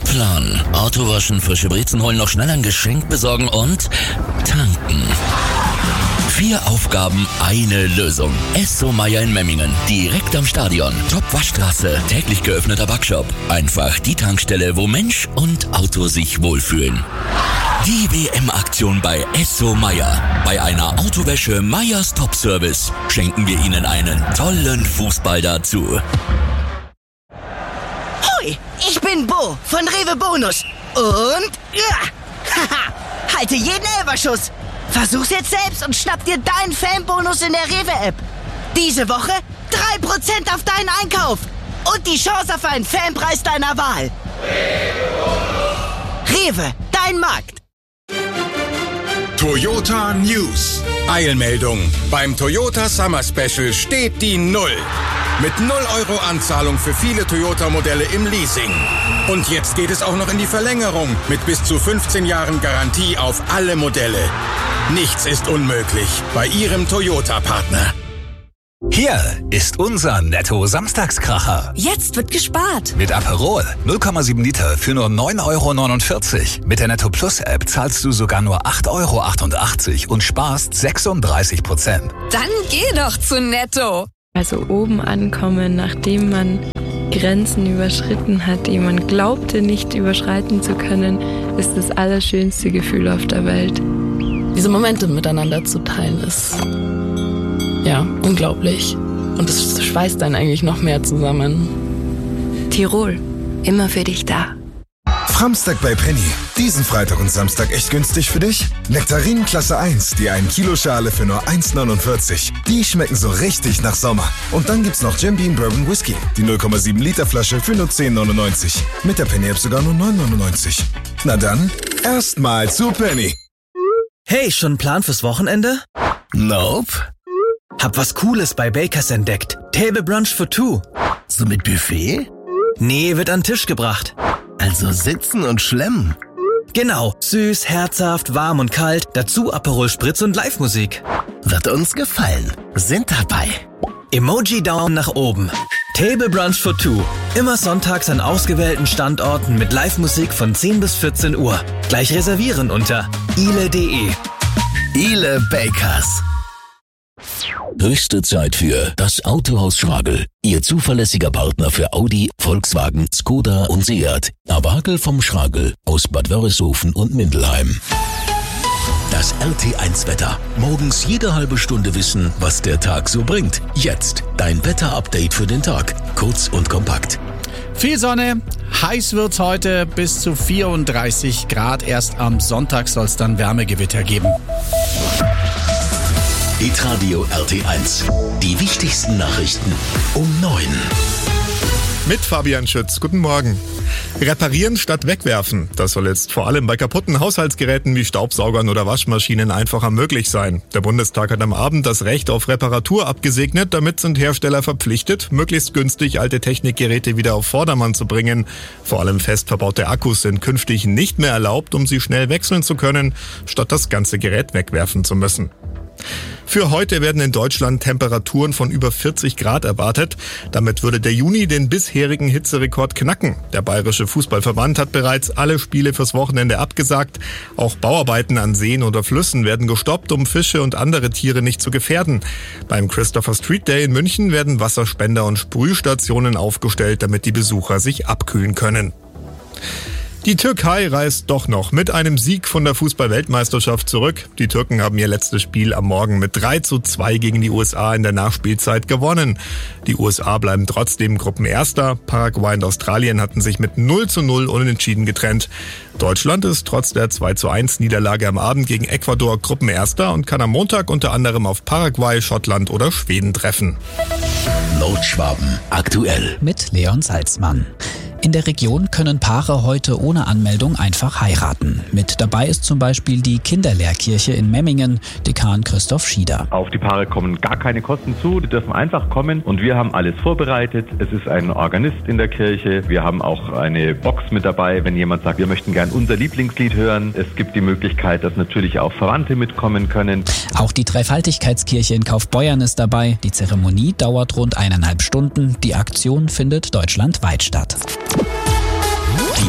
Plan. Auto waschen, frische Brezen holen, noch schnell ein Geschenk besorgen und tanken. 4 Aufgaben, eine Lösung. Esso Meier in Memmingen. Direkt am Stadion. Top-Waschstraße. Täglich geöffneter Backshop. Einfach die Tankstelle, wo Mensch und Auto sich wohlfühlen. Die WM-Aktion bei Esso Meier. Bei einer Autowäsche Meyers Top-Service schenken wir Ihnen einen tollen Fußball dazu. Hoi, ich bin Bo von Rewe Bonus. Und halte jeden Elferschuss. Versuch's jetzt selbst und schnapp dir deinen Fanbonus in der Rewe-App. Diese Woche 3% auf deinen Einkauf. Und die Chance auf einen Fanpreis deiner Wahl. Rewe, dein Markt. Toyota News. Eilmeldung. Beim Toyota Summer Special steht die 0. Mit 0 € Anzahlung für viele Toyota-Modelle im Leasing. Und jetzt geht es auch noch in die Verlängerung mit bis zu 15 Jahren Garantie auf alle Modelle. Nichts ist unmöglich bei Ihrem Toyota-Partner. Hier ist unser Netto-Samstagskracher. Jetzt wird gespart. Mit Aperol 0,7 Liter für nur 9,49 €. Mit der Netto Plus App zahlst du sogar nur 8,88 € und sparst 36%. Dann geh doch zu Netto. Also oben ankommen, nachdem man Grenzen überschritten hat, die man glaubte nicht überschreiten zu können, ist das allerschönste Gefühl auf der Welt. Diese Momente miteinander zu teilen ist, ja, unglaublich. Und es schweißt einen eigentlich noch mehr zusammen. Tirol, immer für dich da. Framstag bei Penny. Diesen Freitag und Samstag echt günstig für dich? Nektarinen Klasse 1, die 1 Kilo Schale für nur 1,49. Die schmecken so richtig nach Sommer. Und dann gibt's noch Jim Beam Bourbon Whisky. Die 0,7 Liter Flasche für nur 10,99. Mit der Penny App sogar nur 9,99. Na dann, erstmal zu Penny. Hey, schon einen Plan fürs Wochenende? Nope. Hab was Cooles bei Bakers entdeckt. Table Brunch for two. So mit Buffet? Nee, wird an den Tisch gebracht. Also sitzen und schlemmen. Genau, süß, herzhaft, warm und kalt, dazu Aperol Spritz und Live-Musik. Wird uns gefallen. Sind dabei. Emoji Daumen nach oben. Table Brunch for two. Immer sonntags an ausgewählten Standorten mit Live-Musik von 10 bis 14 Uhr. Gleich reservieren unter ile.de. Ile Bakers. Höchste Zeit für das Autohaus Schragel. Ihr zuverlässiger Partner für Audi, Volkswagen, Skoda und Seat. Awagel vom Schragel aus Bad Wörishofen und Mindelheim. Das RT1-Wetter. Morgens jede halbe Stunde wissen, was der Tag so bringt. Jetzt dein Wetter-Update für den Tag. Kurz und kompakt. Viel Sonne, heiß wird's heute, bis zu 34 Grad. Erst am Sonntag soll es dann Wärmegewitter geben. Hitradio RT1. Die wichtigsten Nachrichten um 9. Mit Fabian Schütz. Guten Morgen. Reparieren statt wegwerfen. Das soll jetzt vor allem bei kaputten Haushaltsgeräten wie Staubsaugern oder Waschmaschinen einfacher möglich sein. Der Bundestag hat am Abend das Recht auf Reparatur abgesegnet. Damit sind Hersteller verpflichtet, möglichst günstig alte Technikgeräte wieder auf Vordermann zu bringen. Vor allem fest verbaute Akkus sind künftig nicht mehr erlaubt, um sie schnell wechseln zu können, statt das ganze Gerät wegwerfen zu müssen. Für heute werden in Deutschland Temperaturen von über 40 Grad erwartet. Damit würde der Juni den bisherigen Hitzerekord knacken. Der Bayerische Fußballverband hat bereits alle Spiele fürs Wochenende abgesagt. Auch Bauarbeiten an Seen oder Flüssen werden gestoppt, um Fische und andere Tiere nicht zu gefährden. Beim Christopher Street Day in München werden Wasserspender und Sprühstationen aufgestellt, damit die Besucher sich abkühlen können. Die Türkei reist doch noch mit einem Sieg von der Fußball-Weltmeisterschaft zurück. Die Türken haben ihr letztes Spiel am Morgen mit 3:2 gegen die USA in der Nachspielzeit gewonnen. Die USA bleiben trotzdem Gruppenerster. Paraguay und Australien hatten sich mit 0:0 unentschieden getrennt. Deutschland ist trotz der 2:1 Niederlage am Abend gegen Ecuador Gruppenerster und kann am Montag unter anderem auf Paraguay, Schottland oder Schweden treffen. Nordschwaben aktuell. Mit Leon Salzmann. In der Region können Paare heute ohne Anmeldung einfach heiraten. Mit dabei ist zum Beispiel die Kinderlehrkirche in Memmingen, Dekan Christoph Schieder. Auf die Paare kommen gar keine Kosten zu, die dürfen einfach kommen und wir haben alles vorbereitet. Es ist ein Organist in der Kirche, wir haben auch eine Box mit dabei, wenn jemand sagt, wir möchten gern unser Lieblingslied hören. Es gibt die Möglichkeit, dass natürlich auch Verwandte mitkommen können. Auch die Dreifaltigkeitskirche in Kaufbeuern ist dabei. Die Zeremonie dauert rund 1,5 Stunden. Die Aktion findet deutschlandweit statt. Die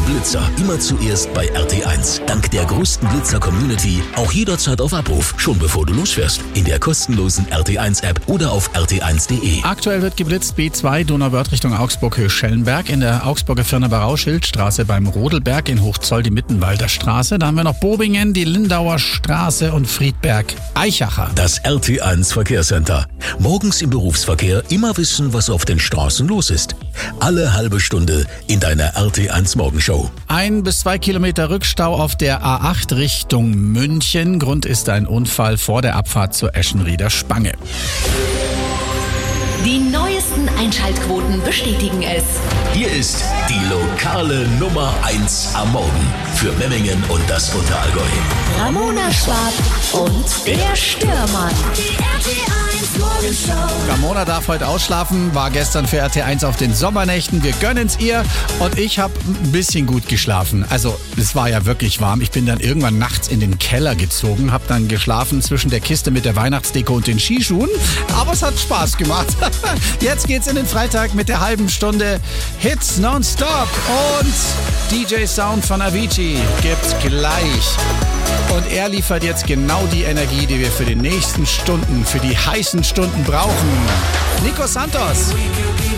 Blitzer immer zuerst bei RT1. Dank der größten Blitzer-Community auch jederzeit auf Abruf, schon bevor du losfährst. In der kostenlosen RT1-App oder auf rt1.de. Aktuell wird geblitzt B2 Donauwörth Richtung Augsburg-Höchst-Schellenberg, in der Augsburger Firnebarau Schildstraße beim Rodelberg, in Hochzoll die Mittenwalder Straße. Da haben wir noch Bobingen, die Lindauer Straße und Friedberg-Eichacher. Das RT1 Verkehrscenter. Morgens im Berufsverkehr immer wissen, was auf den Straßen los ist. Alle halbe Stunde in deiner RT1 Morgenshow. 1 bis 2 Kilometer Rückstau auf der A8 Richtung München. Grund ist ein Unfall vor der Abfahrt zur Eschenrieder Spange. Die neuesten Einschaltquoten bestätigen es. Hier ist die lokale Nummer 1 am Morgen für Memmingen und das Unterallgäu. Ramona Schwab und der Störmann. Die RT1 Morgenshow. Ramona darf heute ausschlafen, war gestern für RT1 auf den Sommernächten. Wir gönnen's ihr und ich habe ein bisschen gut geschlafen. Also es war ja wirklich warm. Ich bin dann irgendwann nachts in den Keller gezogen, habe dann geschlafen zwischen der Kiste mit der Weihnachtsdeko und den Skischuhen. Aber es hat Spaß gemacht. Jetzt geht's in den Freitag mit der halben Stunde Hits nonstop und DJ Sound von Avicii gibt's gleich. Und er liefert jetzt genau die Energie, die wir für die nächsten Stunden, für die heißen Stunden brauchen. Nico Santos.